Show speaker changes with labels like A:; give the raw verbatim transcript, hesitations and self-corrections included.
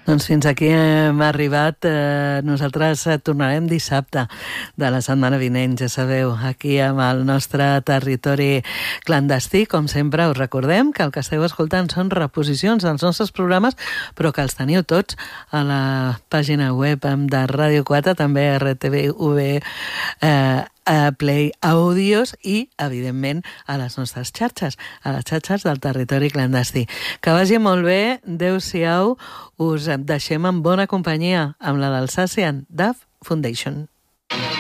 A: Doncs fins aquí hem arribat. Eh, nosaltres tornarem dissabte de la setmana vinent, ja sabeu, aquí amb el nostre territori clandestí. Com sempre us recordem que el que esteu escoltant són reposicions dels nostres programes, però que els teniu tots a la pàgina web de Ràdio quatre, també a R T V eh, a Play Audios i, evidentment, a les nostres xarxes, a les xarxes del territori clandestí. Que vagi molt bé, adeu-siau, us deixem en bona companyia amb la del Sacian D A F Foundation.